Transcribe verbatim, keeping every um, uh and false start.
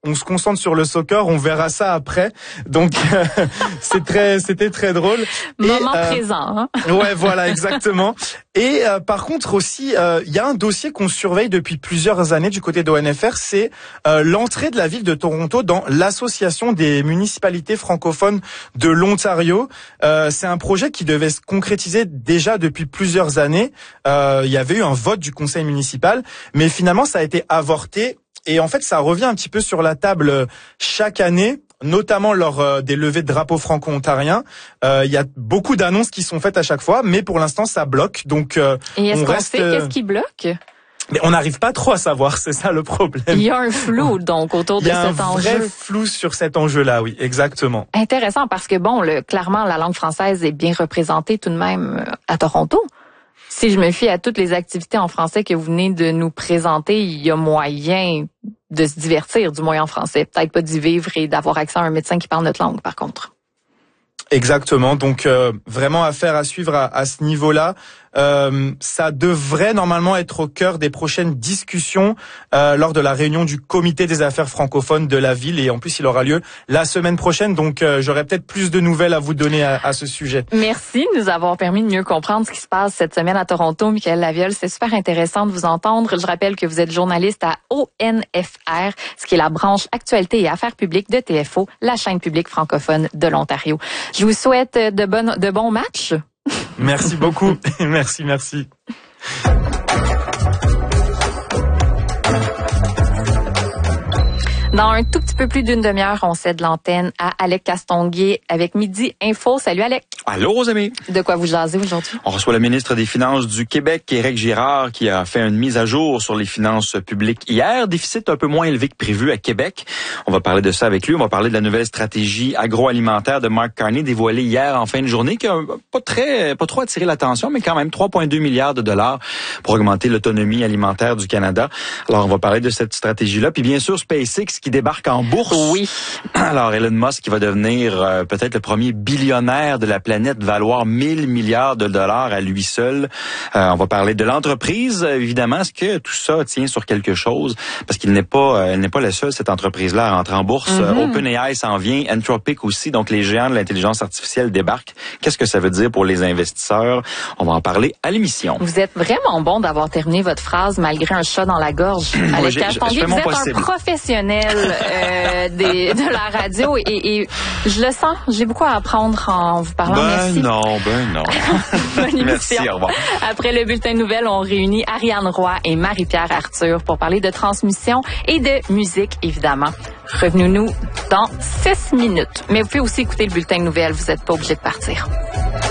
on se concentre sur le soccer, on verra ça après. Donc euh, c'est très, c'était très drôle. Moment Et, euh, présent. Hein? Ouais, voilà, exactement. Et euh, par contre aussi, il euh, y a un dossier qu'on surveille depuis plusieurs années du côté de l'O N F R, c'est euh, l'entrée de la ville de Toronto dans l'association des municipalités francophones de l'Ontario. Euh, c'est un projet qui devait se concrétiser déjà depuis plusieurs années. Euh, il y avait eu un vote du conseil municipal, mais finalement ça a été avorté. Et en fait, ça revient un petit peu sur la table chaque année, notamment lors euh, des levées de drapeaux franco-ontariens. Euh, il y a beaucoup d'annonces qui sont faites à chaque fois, mais pour l'instant, ça bloque. Donc, euh, Et est-ce on qu'on reste, sait qu'est-ce qui bloque? Mais on n'arrive pas trop à savoir, c'est ça le problème. Il y a un flou, donc, autour de cet enjeu. Il y a un vrai flou sur cet enjeu-là, oui, exactement. Intéressant, parce que, bon, le, clairement, la langue française est bien représentée tout de même à Toronto. Si je me fie à toutes les activités en français que vous venez de nous présenter, il y a moyen de se divertir, du moins en français. Peut-être pas d'y vivre et d'avoir accès à un médecin qui parle notre langue, par contre. Exactement. Donc, euh, vraiment affaire à suivre à, à ce niveau-là. Euh, ça devrait normalement être au cœur des prochaines discussions euh, lors de la réunion du comité des affaires francophones de la ville, et en plus il aura lieu la semaine prochaine, donc euh, j'aurai peut-être plus de nouvelles à vous donner à, à ce sujet. Merci de nous avoir permis de mieux comprendre ce qui se passe cette semaine à Toronto, Michaël Laviole. C'est super intéressant de vous entendre. Je rappelle que vous êtes journaliste à O N F R, ce qui est la branche actualité et affaires publiques de T F O, la chaîne publique francophone de l'Ontario. Je vous souhaite de, bonnes, de bons matchs. Merci beaucoup. Merci, merci. Dans un tout petit peu plus d'une demi-heure, on cède l'antenne à Alec Castonguay avec Midi Info. Salut Alec. Allô, amis. De quoi vous jasez aujourd'hui? On reçoit le ministre des Finances du Québec, Éric Girard, qui a fait une mise à jour sur les finances publiques hier. Déficit un peu moins élevé que prévu à Québec. On va parler de ça avec lui. On va parler de la nouvelle stratégie agroalimentaire de Mark Carney, dévoilée hier en fin de journée, qui a pas très, pas trop attiré l'attention, mais quand même trois virgule deux milliards de dollars pour augmenter l'autonomie alimentaire du Canada. Alors, on va parler de cette stratégie-là. Puis bien sûr, SpaceX qui débarque en bourse. Oui. Alors, Elon Musk qui va devenir euh, peut-être le premier billionnaire de la planète, valoir mille milliards de dollars à lui seul. Euh, on va parler de l'entreprise, évidemment. Est-ce que tout ça tient sur quelque chose? Parce qu'il n'est pas, euh, elle n'est pas la seule, cette entreprise-là, à rentrer en bourse. Mm-hmm. OpenAI s'en vient, Anthropic aussi. Donc, les géants de l'intelligence artificielle débarquent. Qu'est-ce que ça veut dire pour les investisseurs? On va en parler à l'émission. Vous êtes vraiment bon d'avoir terminé votre phrase malgré un chat dans la gorge. Alec Castonguay, vous êtes possible. Un professionnel euh, des, de la radio et, et je le sens. J'ai beaucoup à apprendre en vous parlant. Ben Merci. non, ben non. Bonne émission. Merci, au revoir. Après le bulletin de nouvelles, on réunit Ariane Roy et Marie-Pierre Arthur pour parler de transmission et de musique, évidemment. Revenez-nous dans six minutes. Mais vous pouvez aussi écouter le bulletin de nouvelles. Vous n'êtes pas obligé de partir.